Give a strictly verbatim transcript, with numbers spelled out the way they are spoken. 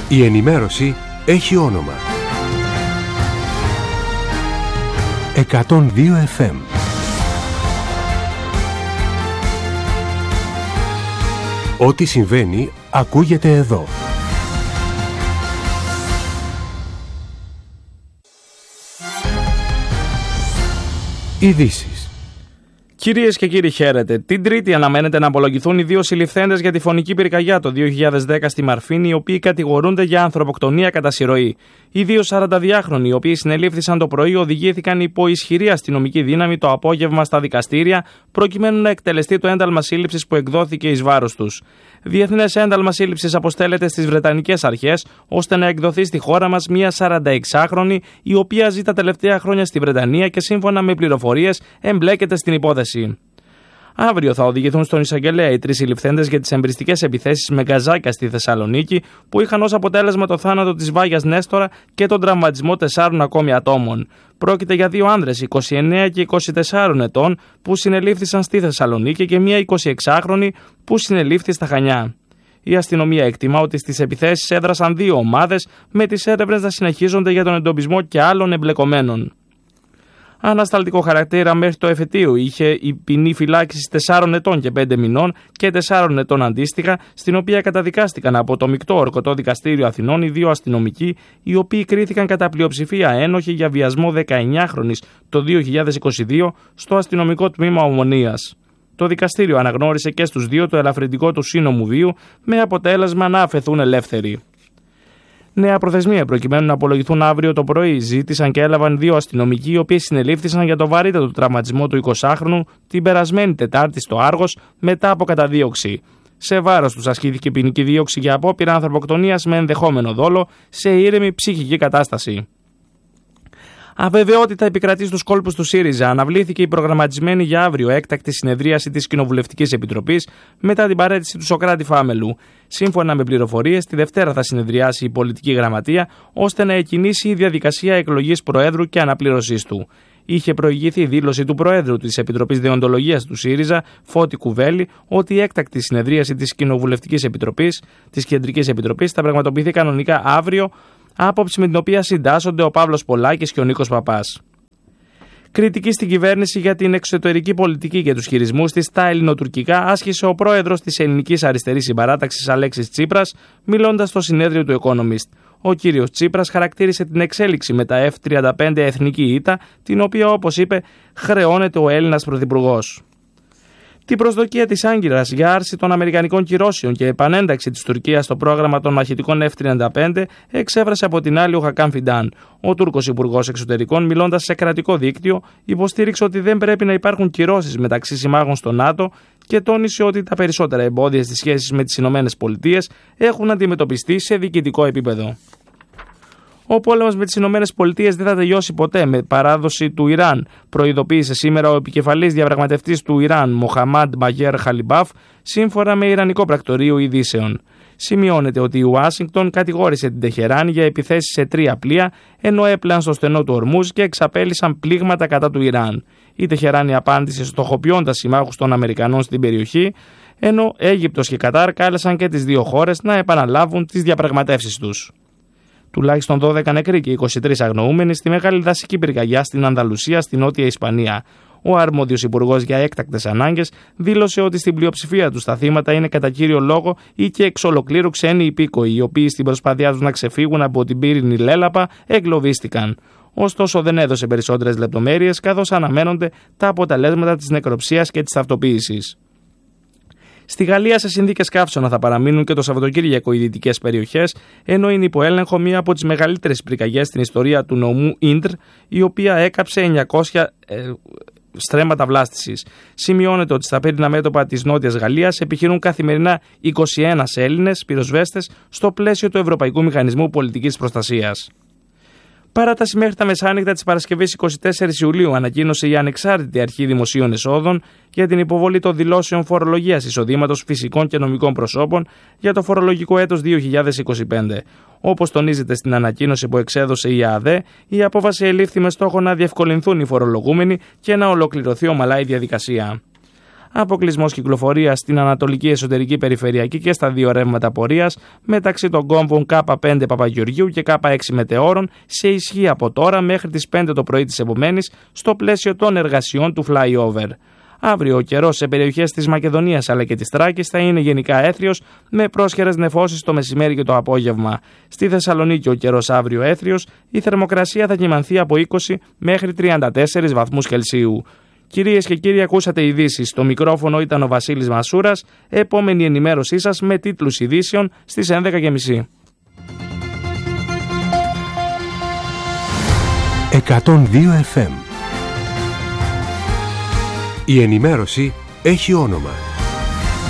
Η ενημέρωση έχει όνομα. εκατόν δύο εφ εμ. Ό,τι συμβαίνει ακούγεται εδώ. Ειδήσεις. Κυρίες και κύριοι, χαίρετε. Την Τρίτη αναμένεται να απολογηθούν οι δύο συλληφθέντες για τη φωνική πυρκαγιά το δύο χιλιάδες δέκα στη Μαρφίνη, οι οποίοι κατηγορούνται για ανθρωποκτονία κατά συρροή. Οι δύο σαρανταδυάχρονοι, οι οποίοι συνελήφθησαν το πρωί, οδηγήθηκαν υπό ισχυρή αστυνομική δύναμη το απόγευμα στα δικαστήρια, προκειμένου να εκτελεστεί το ένταλμα σύλληψης που εκδόθηκε εις βάρος τους. Διεθνές ένταλμα σύλληψης αποστέλλεται στις Βρετανικές αρχές, ώστε να εκδοθεί στη χώρα μας μια σαρανταεξάχρονη, η οποία ζει τα τελευταία χρόνια στη Βρετανία και σύμφωνα με πληροφορίες εμπλέκεται στην υπόθεση. Αύριο θα οδηγηθούν στον εισαγγελέα οι τρεις συλληφθέντες για τις εμπριστικές επιθέσεις με γκαζάκια στη Θεσσαλονίκη, που είχαν ως αποτέλεσμα το θάνατο της Βάγιας Νέστορα και τον τραυματισμό τεσσάρων ακόμη ατόμων. Πρόκειται για δύο άνδρες είκοσι εννέα και είκοσι τεσσάρων ετών που συνελήφθησαν στη Θεσσαλονίκη και μια εικοσιεξάχρονη που συνελήφθη στα Χανιά. Η αστυνομία εκτιμά ότι στις επιθέσεις έδρασαν δύο ομάδες, με τις έρευνες να συνεχίζονται για τον εντοπισμό και άλλων εμπλεκομένων. Ανασταλτικό χαρακτήρα μέχρι το εφετείο είχε η ποινή φυλάκισης τεσσάρων ετών και πέντε μηνών και τεσσάρων ετών αντίστοιχα, στην οποία καταδικάστηκαν από το Μεικτό Ορκωτό Δικαστήριο Αθηνών οι δύο αστυνομικοί, οι οποίοι κρίθηκαν κατά πλειοψηφία ένοχοι για βιασμό δεκαεννιάχρονης το δύο χιλιάδες είκοσι δύο στο αστυνομικό τμήμα Ομονίας. Το δικαστήριο αναγνώρισε και στους δύο το ελαφρυντικό του σύνομου βίου, με αποτέλεσμα να αφαιθούν ελεύθεροι. Νέα προθεσμία προκειμένου να απολογηθούν αύριο το πρωί ζήτησαν και έλαβαν δύο αστυνομικοί, οι οποίοι συνελήφθησαν για το βαρύτατο τραυματισμό του εικοσάχρονου την περασμένη Τετάρτη στο Άργος μετά από καταδίωξη. Σε βάρος τους ασκήθηκε ποινική δίωξη για απόπειρα ανθρωποκτονίας με ενδεχόμενο δόλο σε ήρεμη ψυχική κατάσταση. Αβεβαιότητα επικρατεί στους κόλπους του ΣΥΡΙΖΑ. Αναβλήθηκε η προγραμματισμένη για αύριο έκτακτη συνεδρίαση της Κοινοβουλευτικής Επιτροπής μετά την παραίτηση του Σωκράτη Φάμελου. Σύμφωνα με πληροφορίες, τη Δευτέρα θα συνεδριάσει η πολιτική γραμματεία ώστε να εκκινήσει η διαδικασία εκλογής Προέδρου και αναπλήρωσής του. Είχε προηγηθεί η δήλωση του Προέδρου της Επιτροπής Δεοντολογίας του ΣΥΡΙΖΑ, Φώτη Κουβέλη, ότι η έκτακτη συνεδρίαση της Κοινοβουλευτικής Επιτροπής, της Κεντρικής Επιτροπής, θα πραγματοποιηθεί κανονικά αύριο. Άποψη με την οποία συντάσσονται ο Παύλος Πολάκης και ο Νίκος Παπάς. Κριτική στην κυβέρνηση για την εξωτερική πολιτική και τους χειρισμούς της στα ελληνοτουρκικά άσκησε ο πρόεδρος της ελληνικής αριστερής συμπαράταξης Αλέξης Τσίπρας, μιλώντας στο συνέδριο του Economist. Ο κύριος Τσίπρας χαρακτήρισε την εξέλιξη με τα εφ τριάντα πέντε εθνική ήττα, την οποία, όπως είπε, χρεώνεται ο Έλληνας πρωθυπουργός. Την προσδοκία της Άγκυρας για άρση των αμερικανικών κυρώσεων και επανένταξη της Τουρκίας στο πρόγραμμα των μαχητικών εφ τριάντα πέντε εξέφρασε από την άλλη ο Χακάν Φιντάν. Ο Τούρκος Υπουργός Εξωτερικών, μιλώντας σε κρατικό δίκτυο, υποστήριξε ότι δεν πρέπει να υπάρχουν κυρώσεις μεταξύ συμμάχων στο ΝΑΤΟ και τόνισε ότι τα περισσότερα εμπόδια στις σχέσεις με τις ΗΠΑ έχουν αντιμετωπιστεί σε διοικητικό επίπεδο. Ο πόλεμος με τις ΗΠΑ δεν θα τελειώσει ποτέ με παράδοση του Ιράν, προειδοποίησε σήμερα ο επικεφαλής διαπραγματευτής του Ιράν, Μοχαμάντ Μπαγέρ Χαλιμπάφ, σύμφωνα με Ιρανικό πρακτορείο ειδήσεων. Σημειώνεται ότι η Ουάσιγκτον κατηγόρησε την Τεχεράνη για επιθέσεις σε τρία πλοία, ενώ έπλαν στο στενό του Ορμούζ και εξαπέλυσαν πλήγματα κατά του Ιράν. Η Τεχεράνη απάντησε στοχοποιώντας συμμάχους των Αμερικανών στην περιοχή, ενώ Αίγυπτος και Κατάρ κάλεσαν και τις δύο χώρες να επαναλάβουν τις διαπραγματεύσεις τους. Τουλάχιστον δώδεκα νεκροί και είκοσι τρεις αγνοούμενοι στη μεγάλη δασική πυρκαγιά στην Ανδαλουσία, στη Νότια Ισπανία. Ο αρμόδιος υπουργός για έκτακτες ανάγκες δήλωσε ότι στην πλειοψηφία τους τα θύματα είναι κατά κύριο λόγο ή και εξ ολοκλήρου ξένοι υπήκοοι, οι οποίοι στην προσπάθειά τους να ξεφύγουν από την πύρινη λέλαπα εγκλωβίστηκαν. Ωστόσο, δεν έδωσε περισσότερες λεπτομέρειες, καθώς αναμένονται τα αποτελέσματα της νεκροψίας και της ταυτοποίησης. Στη Γαλλία, σε συνθήκες καύσωνα θα παραμείνουν και το Σαββατοκύριακο οι δυτικές περιοχές, ενώ είναι υπό έλεγχο μία από τις μεγαλύτερες πυρκαγιές στην ιστορία του νομού Ίντρ, η οποία έκαψε εννιακόσια ε, στρέμματα βλάστησης. Σημειώνεται ότι στα πύριννα μέτωπα της Νότιας Γαλλίας επιχειρούν καθημερινά είκοσι ένα Έλληνες πυροσβέστες στο πλαίσιο του Ευρωπαϊκού Μηχανισμού Πολιτικής Προστασίας. Παράταση μέχρι τα μεσάνυχτα της Παρασκευής εικοστή τέταρτη Ιουλίου ανακοίνωσε η Ανεξάρτητη Αρχή Δημοσίων Εσόδων για την υποβολή των δηλώσεων φορολογίας εισοδήματος φυσικών και νομικών προσώπων για το φορολογικό έτος δύο χιλιάδες είκοσι πέντε. Όπως τονίζεται στην ανακοίνωση που εξέδωσε η ΑΔΕ, η απόφαση ελήφθη με στόχο να διευκολυνθούν οι φορολογούμενοι και να ολοκληρωθεί ομαλά η διαδικασία. Αποκλεισμός κυκλοφορίας στην Ανατολική Εσωτερική Περιφερειακή και στα δύο ρεύματα πορείας μεταξύ των κόμβων Κ πέντε Παπαγεωργίου και Κ έξι Μετεώρων σε ισχύ από τώρα μέχρι τις πέντε το πρωί της επομένης στο πλαίσιο των εργασιών του flyover. Αύριο ο καιρός σε περιοχές της Μακεδονίας αλλά και της Θράκης θα είναι γενικά έθριος με πρόσχερες νεφώσεις το μεσημέρι και το απόγευμα. Στη Θεσσαλονίκη ο καιρός αύριο έθριος, η θερμοκρασία θα κυμανθεί από είκοσι μέχρι τριάντα τέσσερις βαθμούς Κελσίου. Κυρίες και κύριοι, ακούσατε ειδήσεις. Στο μικρόφωνο ήταν ο Βασίλης Μασούρας. Επόμενη ενημέρωσή σας με τίτλους ειδήσεων στις έντεκα και μισή. εκατόν δύο εφ εμ. Η ενημέρωση έχει όνομα.